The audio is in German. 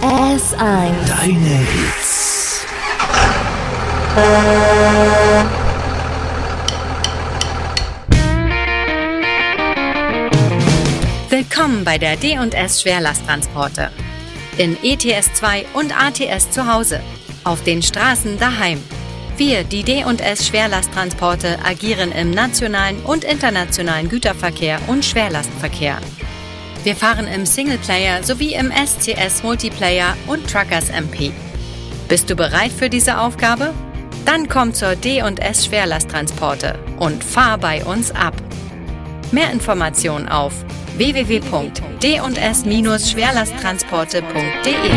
S1. Deine Hits. Willkommen bei der D&S Schwerlasttransporte. In ETS2 und ATS zu Hause. Auf den Straßen daheim. Wir, die D&S Schwerlasttransporte, agieren im nationalen und internationalen Güterverkehr und Schwerlastverkehr. Wir fahren im Singleplayer sowie im SCS Multiplayer und Truckers MP. Bist du bereit für diese Aufgabe? Dann komm zur D&S Schwerlasttransporte und fahr bei uns ab. Mehr Informationen auf www.ds-schwerlasttransporte.de